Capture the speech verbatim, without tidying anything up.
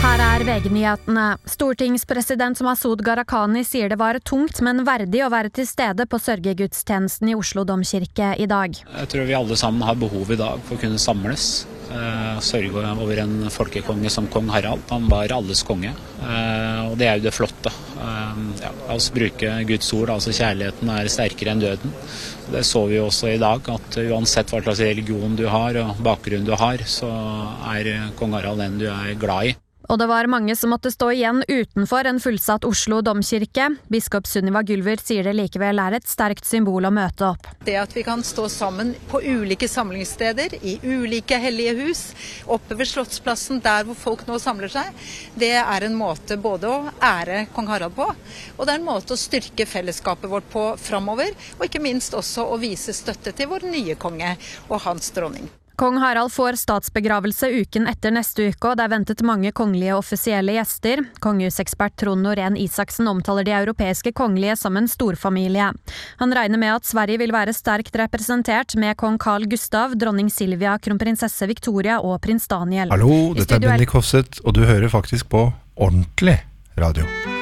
Her er V G-nyhetene. Stortingspresident Masud Gharahkhani sier det var tungt, men verdig å være til stede på sørgegudstjenesten i Oslo domkirke i dag. Jeg tror vi alle sammen har behov i dag for å kunne samles. Uh, sørge over en folkekonge som kong Harald. Han var alles konge, uh, og det er jo det flotte. Uh, ja, altså bruke Guds ord, altså kjærligheten er sterkere enn døden. Det så vi jo også i dag, at uansett hva slags religion du har og bakgrunn du har, så er kong Harald den du er glad i. Og det var mange som måtte stå igjen utenfor en fullsatt Oslo domkirke. Biskop Sunniva Gylver sier det likevel er et sterkt symbol å møte opp. Det at vi kan stå sammen på ulike samlingssteder, i ulike hellige hus, oppe ved Slottsplassen, der hvor folk nå samler seg, det er en måte både å ære kong Harald på, og det er en måte å styrke fellesskapet vårt på fremover, og ikke minst også å vise støtte til vår nye konge og hans dronning. Kong Harald får statsbegravelse uken etter neste uke, og det er ventet mange kongelige offisielle gjester. Kongehusekspert Trond Norén Isaksen omtaler de europeiske kongelige som en storfamilie. Han regner med at Sverige vil være sterkt representert med kong Carl Gustav, dronning Silvia, kronprinsesse Victoria og prins Daniel. Hallo, dette er Bendik Hofseth, og du hører faktisk på ordentlig radio.